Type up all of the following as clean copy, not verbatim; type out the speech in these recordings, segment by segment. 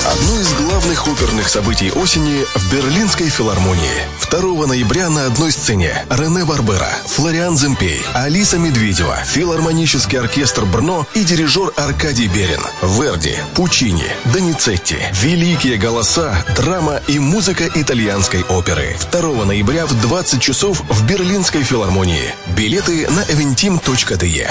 Одно из главных оперных событий осени в Берлинской филармонии. 2 ноября на одной сцене Рене Барбера, Флориан Земпей, Алиса Медведева, филармонический оркестр Брно и дирижер Аркадий Берин. Верди, Пучини, Доницетти, великие голоса, драма и музыка итальянской оперы. 2 ноября в 20 часов в Берлинской филармонии. Билеты на eventim.de.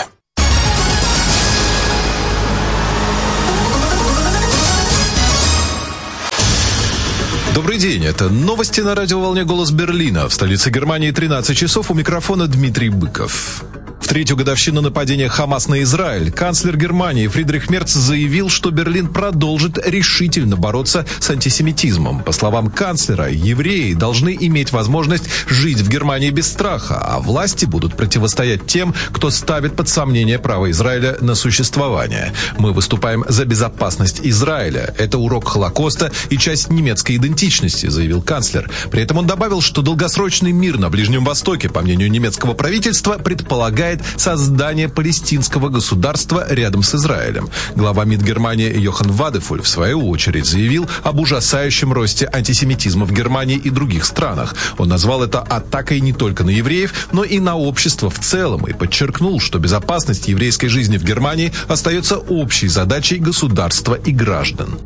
Добрый день, это новости на радиоволне «Голос Берлина». В столице Германии 13 часов, у микрофона Дмитрий Быков. В третью годовщину нападения Хамас на Израиль канцлер Германии Фридрих Мерц заявил, что Берлин продолжит решительно бороться с антисемитизмом. По словам канцлера, евреи должны иметь возможность жить в Германии без страха, а власти будут противостоять тем, кто ставит под сомнение право Израиля на существование. Мы выступаем за безопасность Израиля. Это урок Холокоста и часть немецкой идентичности, заявил канцлер. При этом он добавил, что долгосрочный мир на Ближнем Востоке, по мнению немецкого правительства, предполагает создание палестинского государства рядом с Израилем. Глава МИД Германии Йохан Вадефуль в свою очередь заявил об ужасающем росте антисемитизма в Германии и других странах. Он назвал это атакой не только на евреев, но и на общество в целом и подчеркнул, что безопасность еврейской жизни в Германии остается общей задачей государства и граждан.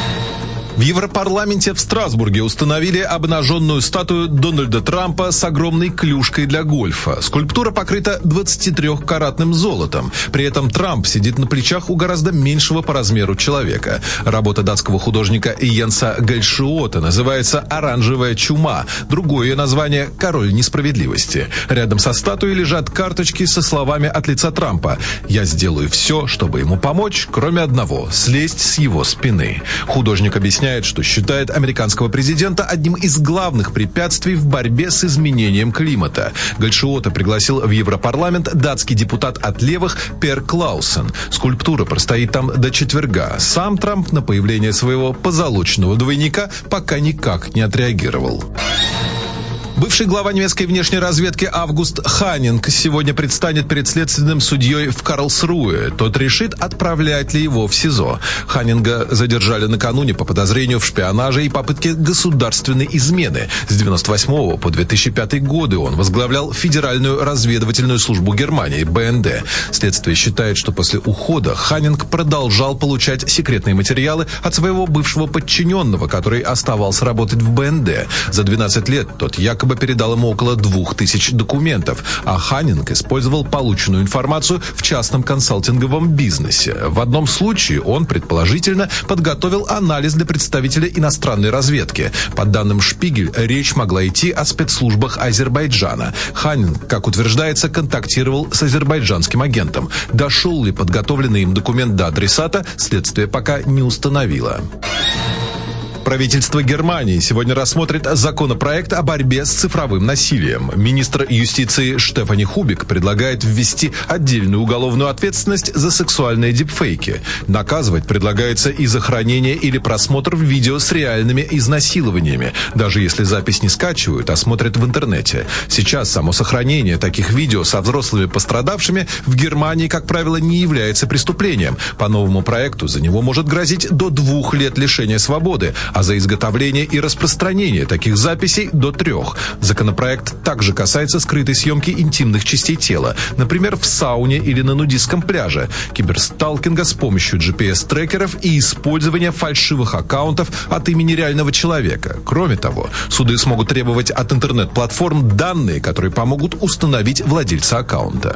В Европарламенте в Страсбурге установили обнаженную статую Дональда Трампа с огромной клюшкой для гольфа. Скульптура покрыта 23-каратным золотом. При этом Трамп сидит на плечах у гораздо меньшего по размеру человека. Работа датского художника Йенса Гальшиота называется «Оранжевая чума». Другое ее название «Король несправедливости». Рядом со статуей лежат карточки со словами от лица Трампа: «Я сделаю все, чтобы ему помочь, кроме одного – слезть с его спины». Художник объясняет, что считает американского президента одним из главных препятствий в борьбе с изменением климата. Гальшиота пригласил в Европарламент датский депутат от левых Пер Клаусен. Скульптура простоит там до четверга. Сам Трамп на появление своего позолоченного двойника пока никак не отреагировал. Бывший глава немецкой внешней разведки Август Ханинг сегодня предстанет перед следственным судьей в Карлсруэ. Тот решит, отправлять ли его в СИЗО. Ханинга задержали накануне по подозрению в шпионаже и попытке государственной измены. С 1998 по 2005 годы он возглавлял Федеральную разведывательную службу Германии, БНД. Следствие считает, что после ухода Ханинг продолжал получать секретные материалы от своего бывшего подчиненного, который оставался работать в БНД. За 12 лет тот якобы передал ему около 2000 документов, а Ханинг использовал полученную информацию в частном консалтинговом бизнесе. В одном случае он, предположительно, подготовил анализ для представителя иностранной разведки. По данным «Шпигель», речь могла идти о спецслужбах Азербайджана. Ханинг, как утверждается, контактировал с азербайджанским агентом. Дошел ли подготовленный им документ до адресата, следствие пока не установило. Правительство Германии сегодня рассмотрит законопроект о борьбе с цифровым насилием. Министр юстиции Штефани Хубик предлагает ввести отдельную уголовную ответственность за сексуальные дипфейки. Наказывать предлагается и за хранение или просмотр видео с реальными изнасилованиями, даже если запись не скачивают, а смотрят в интернете. Сейчас само сохранение таких видео со взрослыми пострадавшими в Германии, как правило, не является преступлением. По новому проекту за него может грозить до 2 лет лишения свободы, а за изготовление и распространение таких записей до 3. Законопроект также касается скрытой съемки интимных частей тела, например, в сауне или на нудистском пляже, киберсталкинга с помощью GPS-трекеров и использования фальшивых аккаунтов от имени реального человека. Кроме того, суды смогут требовать от интернет-платформ данные, которые помогут установить владельца аккаунта.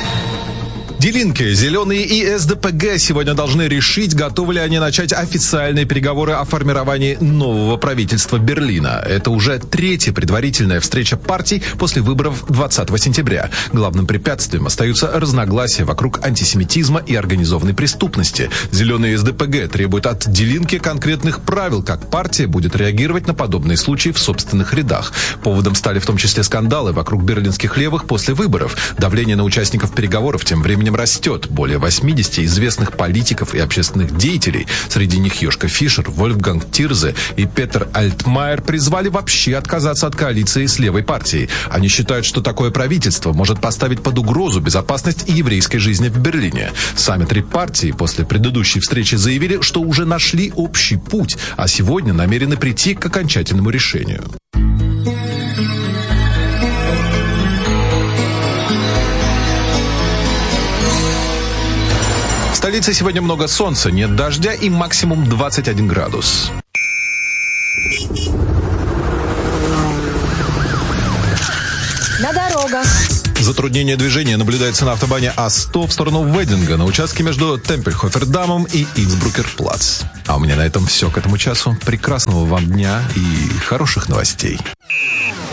Die Linke, Зеленые и СДПГ сегодня должны решить, готовы ли они начать официальные переговоры о формировании нового правительства Берлина. Это уже 3-я предварительная встреча партий после выборов 20 сентября. Главным препятствием остаются разногласия вокруг антисемитизма и организованной преступности. Зеленые и СДПГ требуют от Die Linke конкретных правил, как партия будет реагировать на подобные случаи в собственных рядах. Поводом стали в том числе скандалы вокруг берлинских левых после выборов. Давление на участников переговоров тем временем временем растет. Более 80 известных политиков и общественных деятелей, среди них Йошка Фишер, Вольфганг Тирзе и Петер Альтмайер, призвали вообще отказаться от коалиции с левой партией. Они считают, что такое правительство может поставить под угрозу безопасность и еврейской жизни в Берлине. Сами три партии после предыдущей встречи заявили, что уже нашли общий путь, а сегодня намерены прийти к окончательному решению. В столице сегодня много солнца, нет дождя и максимум 21 градус. На дорогах. Затруднение движения наблюдается на автобане А100 в сторону Вединга на участке между Темпельхофердамом и Инсбрукер-плац. А у меня на этом все к этому часу. Прекрасного вам дня и хороших новостей.